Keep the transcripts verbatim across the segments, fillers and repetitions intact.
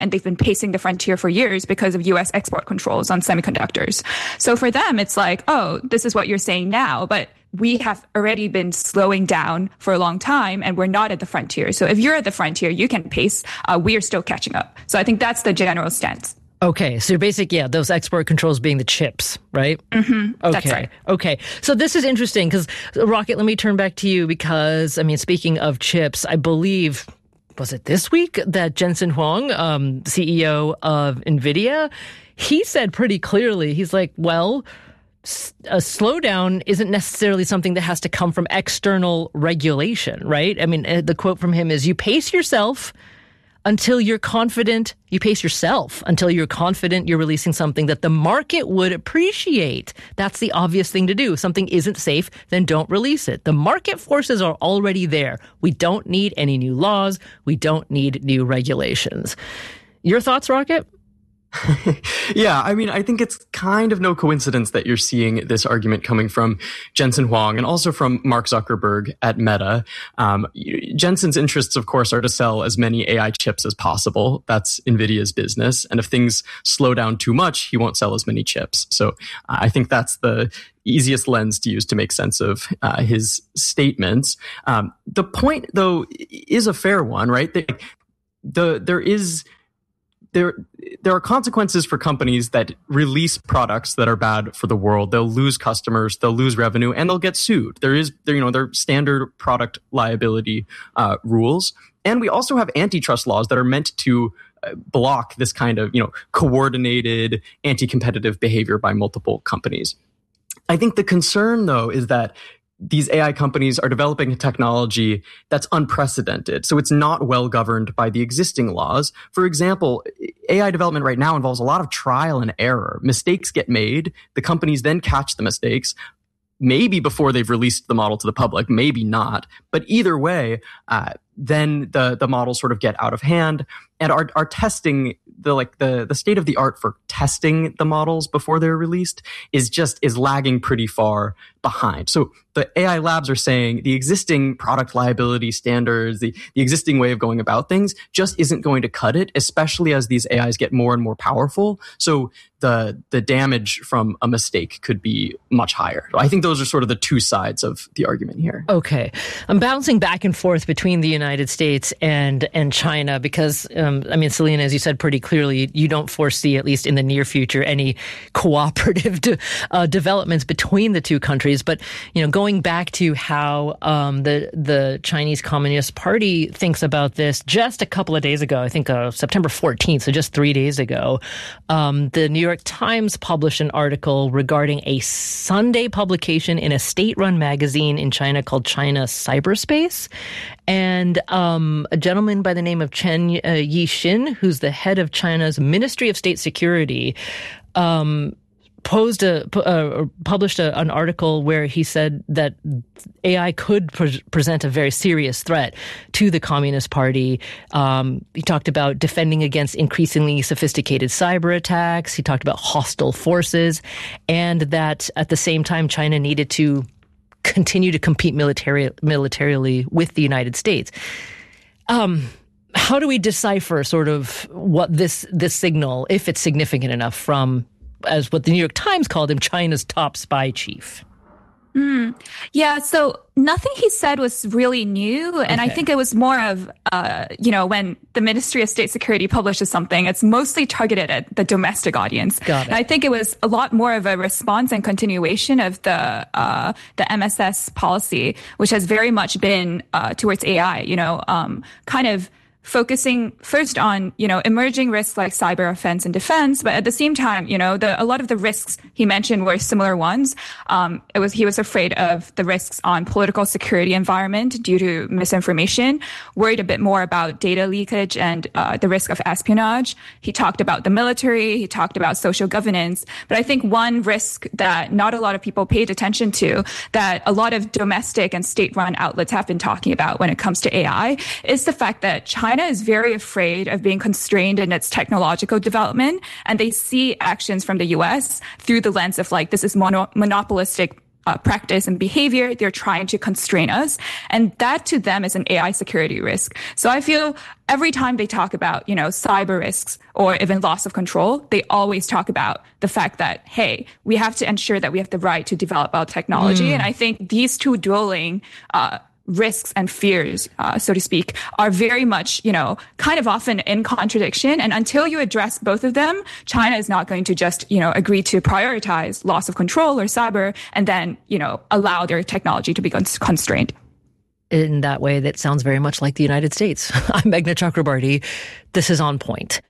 and they've been pacing the frontier for years because of U S export controls on semiconductors. So for them, it's like, oh, this is what you're saying now, but we have already been slowing down for a long time and we're not at the frontier. So if you're at the frontier, you can pace. Uh, we are still catching up. So I think that's the general stance. Okay, so basic, yeah, those export controls being the chips, right? Mm-hmm. Okay. That's right. Okay, so this is interesting because, Rocket, let me turn back to you because, I mean, speaking of chips, I believe, was it this week that Jensen Huang, um, C E O of NVIDIA, he said pretty clearly, he's like, well, a slowdown isn't necessarily something that has to come from external regulation, right? I mean, the quote from him is, you pace yourself until you're confident, you pace yourself until you're confident you're releasing something that the market would appreciate. That's the obvious thing to do. If something isn't safe, then don't release it. The market forces are already there. We don't need any new laws. We don't need new regulations. Your thoughts, Rocket? Yeah, I mean, I think it's kind of no coincidence that you're seeing this argument coming from Jensen Huang and also from Mark Zuckerberg at Meta. Um, Jensen's interests, of course, are to sell as many A I chips as possible. That's NVIDIA's business. And if things slow down too much, he won't sell as many chips. So uh, I think that's the easiest lens to use to make sense of uh, his statements. Um, the point, though, is a fair one, right? The, the there is... There, there are consequences for companies that release products that are bad for the world. They'll lose customers, they'll lose revenue, and they'll get sued. There is, there, you know, there are standard product liability uh, rules, and we also have antitrust laws that are meant to uh, block this kind of, you know, coordinated anti-competitive behavior by multiple companies. I think the concern, though, is that these A I companies are developing a technology that's unprecedented. So it's not well governed by the existing laws. For example, A I development right now involves a lot of trial and error. Mistakes get made. The companies then catch the mistakes, maybe before they've released the model to the public, maybe not. But either way, uh, then the, the models sort of get out of hand. And our, our testing, the like the, the state of the art for testing the models before they're released is just is lagging pretty far behind. So the A I labs are saying the existing product liability standards, the, the existing way of going about things just isn't going to cut it, especially as these A Is get more and more powerful. So the the damage from a mistake could be much higher. I think those are sort of the two sides of the argument here. Okay. I'm bouncing back and forth between the United States and and China because, um, I mean, Selena, as you said pretty clearly, you don't foresee, at least in the near future, any cooperative de- uh, developments between the two countries. But, you know, going back to how um, the, the Chinese Communist Party thinks about this, just a couple of days ago, I think uh, September fourteenth, so just three days ago, um, the New York Times published an article regarding a Sunday publication in a state-run magazine in China called China Cyberspace. And um, a gentleman by the name of Chen uh, Yixin, who's the head of China's Ministry of State Security, um, posed a uh, published a, an article where he said that A I could pre- present a very serious threat to the Communist Party. Um, he talked about defending against increasingly sophisticated cyber attacks. He talked about hostile forces, and that at the same time, China needed to continue to compete military, militarily with the United States. Um, how do we decipher sort of what this this signal, if it's significant enough, from, as what the New York Times called him, China's top spy chief? Mm. Yeah, so nothing he said was really new. And okay. I think it was more of, uh, you know, when the Ministry of State Security publishes something, it's mostly targeted at the domestic audience. Got it. And I think it was a lot more of a response and continuation of the uh, the M S S policy, which has very much been uh, towards A I, you know, um, kind of focusing first on, you know, emerging risks like cyber offense and defense, but at the same time, you know, the, a lot of the risks he mentioned were similar ones. Um, it was, he was afraid of the risks on political security environment due to misinformation, worried a bit more about data leakage and uh, the risk of espionage. He talked about the military. He talked about social governance. But I think one risk that not a lot of people paid attention to, that a lot of domestic and state-run outlets have been talking about when it comes to A I, is the fact that China China is very afraid of being constrained in its technological development, and they see actions from the U S through the lens of like, this is mono- monopolistic uh, practice and behavior. They're trying to constrain us. And that to them is an A I security risk. So I feel every time they talk about, you know, cyber risks or even loss of control, they always talk about the fact that, hey, we have to ensure that we have the right to develop our technology. Mm. And I think these two dueling uh, risks and fears, uh, so to speak, are very much, you know, kind of often in contradiction. And until you address both of them, China is not going to just, you know, agree to prioritize loss of control or cyber and then, you know, allow their technology to be constrained. In that way, that sounds very much like the United States. I'm Meghna Chakrabarti. This is On Point.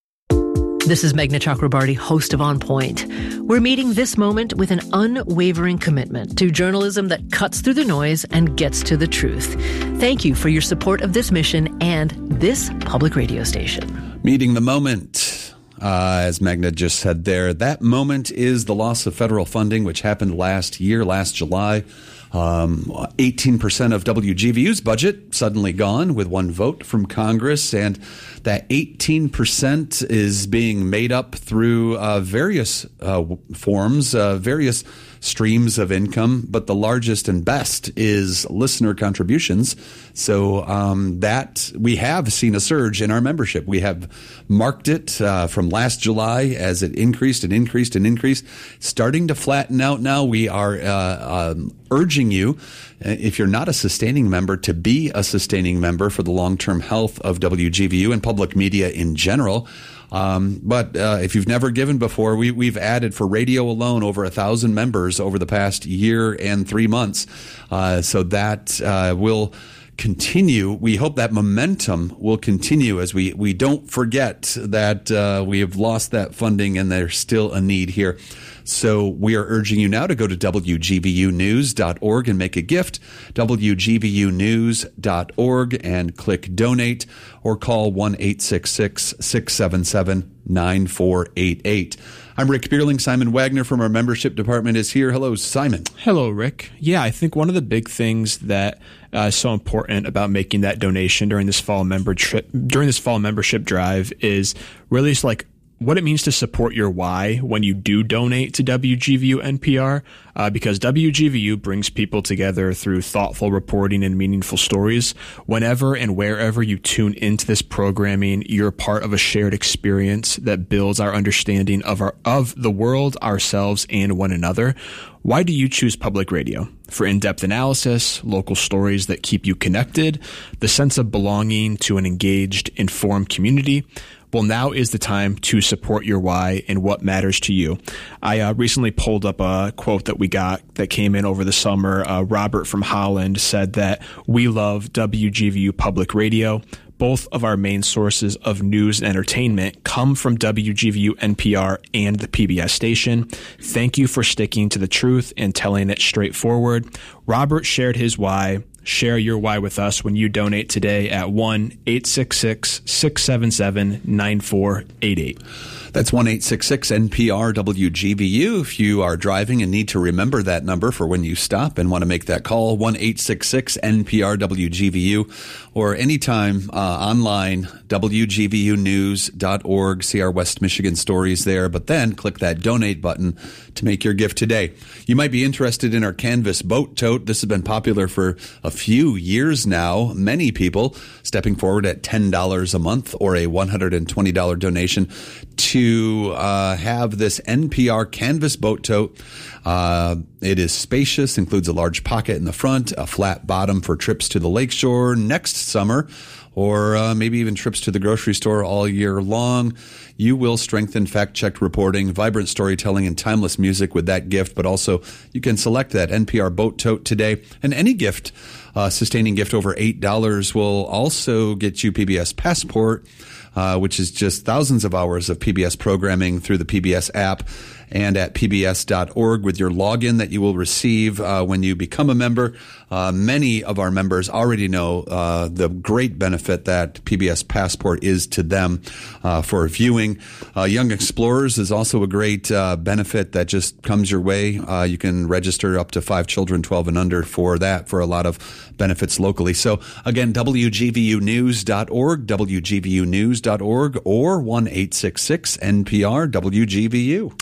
This is Meghna Chakrabarti, host of On Point. We're meeting this moment with an unwavering commitment to journalism that cuts through the noise and gets to the truth. Thank you for your support of this mission and this public radio station. Meeting the moment, uh, as Meghna just said there, that moment is the loss of federal funding, which happened last year, last July. Um, eighteen percent of W G V U's budget suddenly gone with one vote from Congress, and that eighteen percent is being made up through uh, various uh, forms, uh, various streams of income, but the largest and best is listener contributions. So um, that we have seen a surge in our membership. We have marked it uh, from last July as it increased and increased and increased, starting to flatten out now. We are uh, um, urging you, if you're not a sustaining member, to be a sustaining member for the long-term health of W G V U and public media in general. Um, but uh, if you've never given before, we, we've added for radio alone over a thousand members over the past year and three months. Uh, so that uh, will continue. We hope that momentum will continue as we, we don't forget that uh, we have lost that funding and there's still a need here. So we are urging you now to go to W G V U news dot org and make a gift, W G V U news dot org, and click donate or call one eight six six, six seven seven, nine four eight eight. I'm Rick Bierling. Simon Wagner from our membership department is here. Hello, Simon. Hello, Rick. Yeah, I think one of the big things that uh, is so important about making that donation during this fall member trip, during this fall membership drive is really just like what it means to support your why when you do donate to W G V U N P R, uh, because W G V U brings people together through thoughtful reporting and meaningful stories. Whenever and wherever you tune into this programming, you're part of a shared experience that builds our understanding of our of the world, ourselves, and one another. Why do you choose public radio? For in-depth analysis, local stories that keep you connected, the sense of belonging to an engaged, informed community. Well, now is the time to support your why and what matters to you. I uh, recently pulled up a quote that we got that came in over the summer. Uh, Robert from Holland said that we love W G V U Public Radio. Both of our main sources of news and entertainment come from W G V U N P R and the P B S station. Thank you for sticking to the truth and telling it straightforward. Robert shared his why. Share your why with us when you donate today at one eight six six, six seven seven, nine four eight eight. That's one eight six six N P R W G V U. If you are driving and need to remember that number for when you stop and want to make that call, one eight six six N P R W G V U, or anytime uh, online, W G V U news dot org. See our West Michigan stories there, but then click that donate button to make your gift today. You might be interested in our canvas boat tote. This has been popular for a few years now. Many people stepping forward at ten dollars a month or a one hundred twenty dollars donation to uh, have this N P R canvas boat tote. Uh, it is spacious, includes a large pocket in the front, a flat bottom for trips to the lakeshore next summer, or uh, maybe even trips to the grocery store all year long. You will strengthen fact-checked reporting, vibrant storytelling, and timeless music with that gift, but also you can select that N P R boat tote today. And any gift, uh, sustaining gift over eight dollars will also get you P B S Passport, uh, which is just thousands of hours of P B S programming through the P B S app and at P B S dot org with your login that you will receive uh, when you become a member. Uh, many of our members already know uh, the great benefit that P B S Passport is to them uh, for viewing. Uh, Young Explorers is also a great uh, benefit that just comes your way. Uh, you can register up to five children, twelve and under, for that, for a lot of benefits locally. So again, W G V U news dot org, W G V U news dot org, or one eight six six N P R W G V U. Yeah,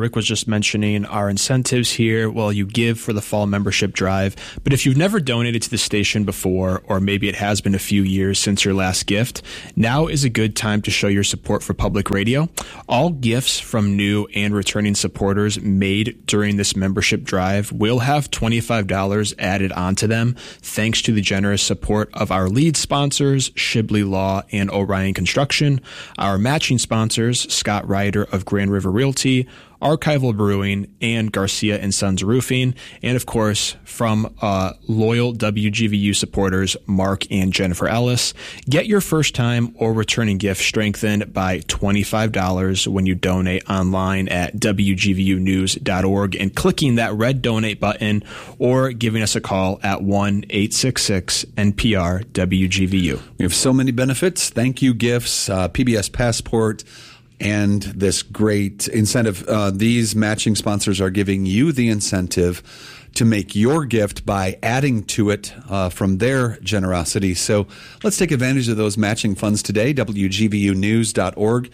Rick was just mentioning our incentives here. Well, you give for the fall membership drive, but if you've never donated to the station before, or maybe it has been a few years since your last gift, now is a good time to show your support for public radio. All gifts from new and returning supporters made during this membership drive will have twenty-five dollars added onto them, thanks to the generous support of our lead sponsors, Shibley Law and Orion Construction, our matching sponsors, Scott Ryder of Grand River Realty, Archival Brewing, and Garcia and Sons Roofing, and of course from uh, loyal W G V U supporters Mark and Jennifer Ellis. Get your first time or returning gift strengthened by twenty-five dollars when you donate online at W G V U news dot org and clicking that red donate button, or giving us a call at one eight six six N P R W G V U. We have so many benefits, thank you gifts, uh, P B S Passport, and this great incentive. Uh, these matching sponsors are giving you the incentive to make your gift by adding to it uh, from their generosity. So let's take advantage of those matching funds today. W G V U news dot org,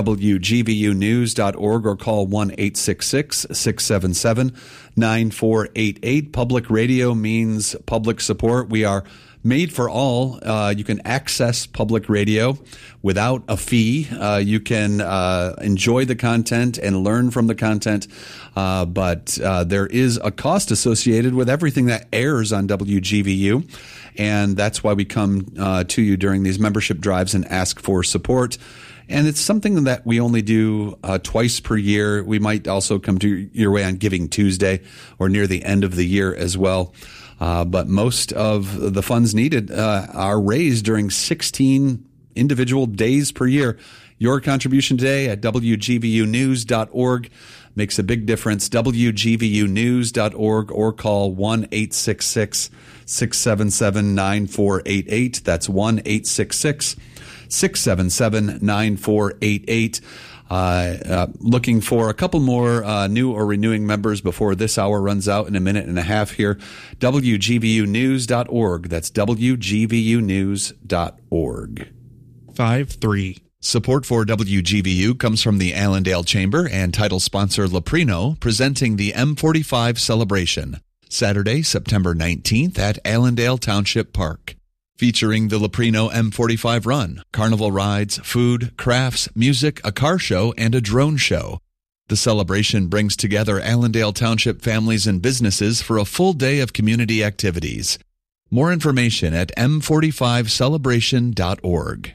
W G V U news dot org, or call one eight six six, six seven seven, nine four eight eight. Public radio means public support. We are made for all. Uh, you can access public radio without a fee. Uh, you can uh, enjoy the content and learn from the content, uh, but uh, there is a cost associated with everything that airs on W G V U, and that's why we come uh, to you during these membership drives and ask for support. And it's something that we only do uh, twice per year. We might also come to your way on Giving Tuesday or near the end of the year as well. Uh, but most of the funds needed uh, are raised during sixteen individual days per year. Your contribution today at W G V U news dot org makes a big difference. W G V U news dot org, or call one eight six six, six seven seven, nine four eight eight. That's one eight six six, six seven seven, nine four eight eight. Uh, uh, looking for a couple more uh, new or renewing members before this hour runs out in a minute and a half here. W G V U news dot org. That's W G V U news dot org. five three. Support for W G V U comes from the Allendale Chamber and title sponsor Leprino, presenting the M forty-five celebration, Saturday, September nineteenth at Allendale Township Park. Featuring the Leprino M forty-five Run, carnival rides, food, crafts, music, a car show, and a drone show. The celebration brings together Allendale Township families and businesses for a full day of community activities. More information at m forty-five celebration dot org.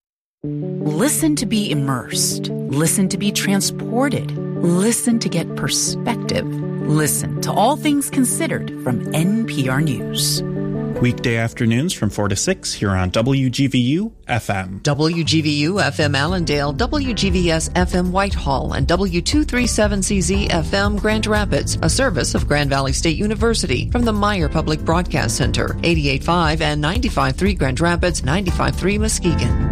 Listen to be immersed. Listen to be transported. Listen to get perspective. Listen to All Things Considered from N P R News. Weekday afternoons from four to six here on W G V U F M. W G V U F M Allendale, W G V S F M Whitehall, and W two thirty-seven C Z F M Grand Rapids, a service of Grand Valley State University from the Meyer Public Broadcast Center, eighty-eight point five and ninety-five point three Grand Rapids, ninety-five point three Muskegon.